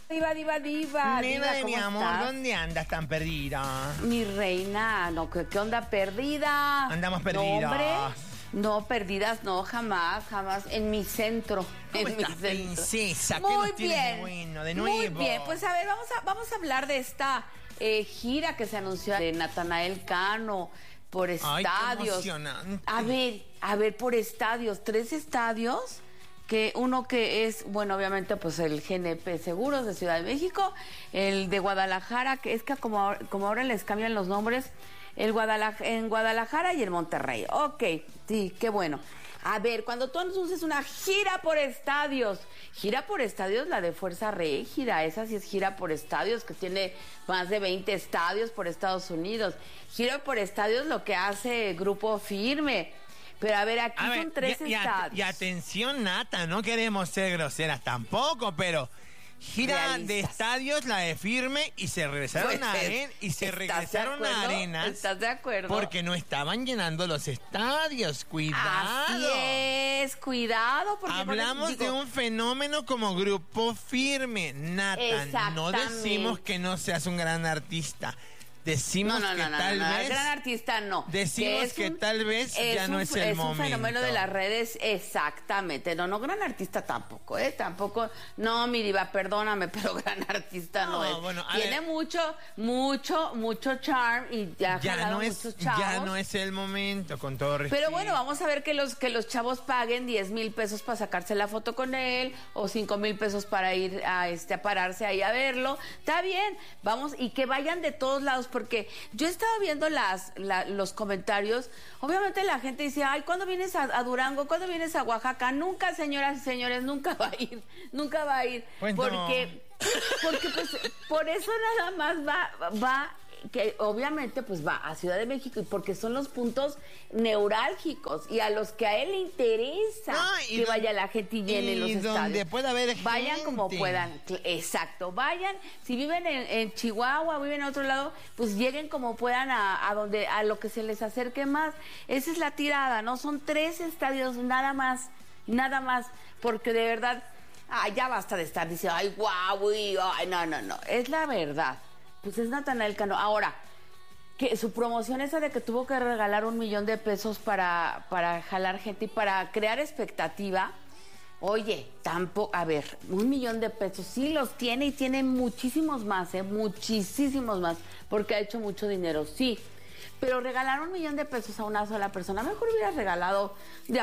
Diva. Diva, Mi ¿cómo amor, estás? ¿dónde andas tan perdida? Mi reina, no, ¿qué onda perdida? Andamos perdidas. No, hombre, no, perdidas, no, jamás. En mi centro. ¿Cómo en mi estás, centro. princesa? ¿Qué Muy nos tienes de bien. bueno, de Muy nuevo? bien, pues a ver, vamos a hablar de esta gira que se anunció de Natanael Cano por Ay, qué estadios. emocionante. A ver, por estadios, 3 estadios. Que uno que es, bueno, obviamente, pues el GNP Seguros de Ciudad de México, el de Guadalajara, que es que como ahora les cambian los nombres, en Guadalajara y en Monterrey. Ok, sí, qué bueno. A ver, cuando tú anuncias una gira por estadios, la de Fuerza Régida, esa sí es gira por estadios, que tiene más de 20 estadios por Estados Unidos. Gira por estadios lo que hace Grupo Firme. Pero a ver, aquí son 3 estadios. Y atención, Nata, no queremos ser groseras tampoco, pero gira Realistas. de estadios la de Firme y se regresaron a arenas. ¿Estás de acuerdo? Porque no estaban llenando los estadios. Cuidado. Así es, cuidado. Porque hablamos de un fenómeno como Grupo Firme, Nata. No decimos que no seas un gran artista. Decimos que tal vez. Gran artista no. Decimos que tal vez ya no es el momento. Es un fenómeno de las redes, exactamente. No, gran artista tampoco, ¿eh? Tampoco. No, mi diva, perdóname, pero gran artista no es. Bueno, tiene mucho charm y ya no es, muchos chavos. Ya no es el momento, con todo respeto. Pero bueno, vamos a ver que los chavos paguen 10,000 pesos para sacarse la foto con él o 5,000 pesos para ir a pararse ahí a verlo. Está bien, vamos, y que vayan de todos lados, porque yo he estado viendo los comentarios. Obviamente la gente dice, ay, ¿cuándo vienes a Durango? ¿Cuándo vienes a Oaxaca? Nunca, señoras y señores, nunca va a ir. Pues porque pues por eso nada más va que obviamente pues va a Ciudad de México, y porque son los puntos neurálgicos y a los que a él le interesa que vaya la gente y llene los estadios. Donde pueda haber gente. Vayan como puedan, exacto, vayan. Si viven en Chihuahua, viven en otro lado, pues lleguen como puedan a lo que se les acerque más. Esa es la tirada, ¿no? Son 3 estadios nada más, porque de verdad, ya basta de estar diciendo, ay, guau, no, es la verdad. Pues es Natanael Cano. Ahora, que su promoción esa de que tuvo que regalar 1 millón de pesos para jalar gente y para crear expectativa. Oye, tampoco, a ver, 1 millón de pesos sí los tiene, y tiene muchísimos más, porque ha hecho mucho dinero, sí. Pero regalar 1 millón de pesos a una sola persona, mejor hubiera regalado de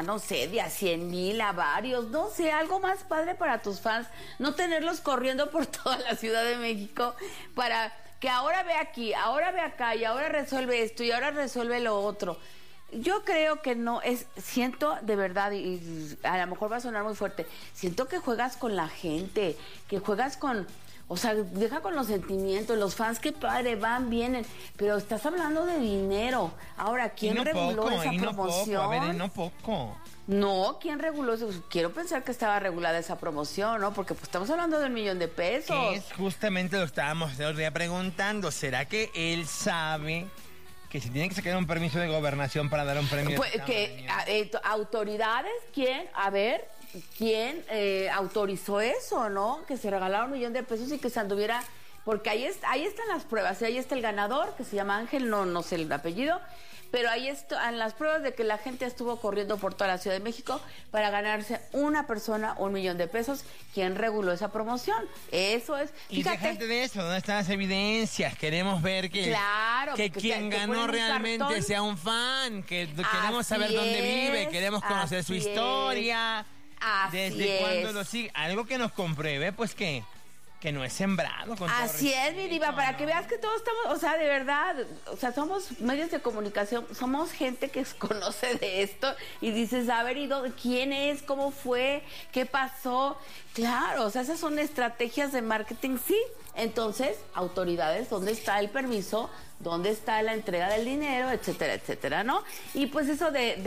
a 100,000, a varios, no sé, algo más padre para tus fans, no tenerlos corriendo por toda la Ciudad de México para que ahora ve aquí, ahora ve acá, y ahora resuelve esto, y ahora resuelve lo otro. Yo creo que siento de verdad, y a lo mejor va a sonar muy fuerte, siento que juegas con la gente, que juegas con... O sea, deja con los sentimientos, los fans, qué padre, van, vienen, pero estás hablando de dinero. Ahora, ¿quién reguló esa promoción? A ver, no poco. No, ¿quién reguló eso? Quiero pensar que estaba regulada esa promoción, ¿no? Porque pues estamos hablando de 1 millón de pesos. Que es justamente lo estábamos el otro día preguntando. ¿Será que él sabe que si tiene que sacar un permiso de gobernación para dar un premio? Pues que autoridades, ¿quién? A ver, ¿quién autorizó eso, no? Que se regalara 1 millón de pesos y que se anduviera... Porque ahí están las pruebas, y ahí está el ganador, que se llama Ángel, no sé el apellido, pero ahí están las pruebas de que la gente estuvo corriendo por toda la Ciudad de México para ganarse una persona 1 millón de pesos. ¿Quién reguló esa promoción? Eso es... Y fíjate de eso, ¿dónde están las evidencias? Queremos ver que quien ganó realmente sea un fan, que queremos saber dónde vive, queremos conocer su historia, desde cuándo lo sigue, algo que nos compruebe, pues que no es sembrado. Así es, mi diva, para que veas que todos estamos, o sea, de verdad, o sea, somos medios de comunicación, somos gente que conoce de esto, y dices, a ver, ¿quién es? ¿Cómo fue? ¿Qué pasó? Claro, o sea, esas son estrategias de marketing, sí. Entonces, autoridades, ¿dónde está el permiso? ¿Dónde está la entrega del dinero? Etcétera, etcétera, ¿no? Y pues eso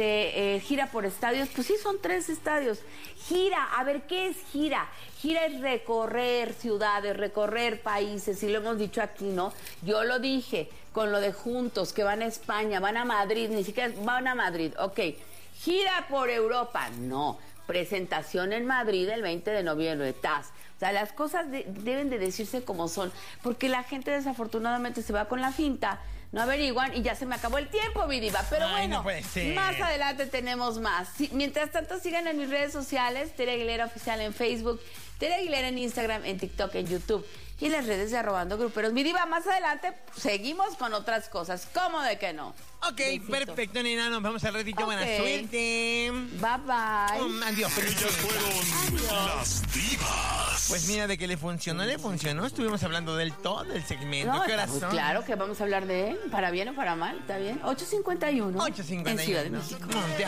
de gira por estadios, pues sí, son 3 estadios. Gira, a ver, ¿qué es gira? Gira es recorrer ciudades, recorrer países, y lo hemos dicho aquí, ¿no? Yo lo dije con lo de Juntos, que van a España, van a Madrid, ni siquiera van a Madrid, ok. Gira por Europa, no. Presentación en Madrid el 20 de noviembre, O sea, las cosas deben de decirse como son, porque la gente desafortunadamente se va con la finta, no averiguan y ya se me acabó el tiempo, mi diva. Pero bueno, más adelante tenemos más. Mientras tanto, sigan en mis redes sociales, Tere Aguilera Oficial en Facebook, Tere Aguilera en Instagram, en TikTok, en YouTube y en las redes de Arrobando Gruperos. Mi diva, más adelante seguimos con otras cosas. ¿Cómo de que no? Ok, besito. Perfecto, nena. Nos vemos al ratito. Buena suerte. Bye, bye. Adiós. Ellas fueron las divas. Pues mira, de que le funcionó. Estuvimos hablando del todo el segmento. No, ¿qué horas son? Claro que vamos a hablar de él, para bien o para mal. ¿Está bien? 8:51. 8:51. En Ciudad de México.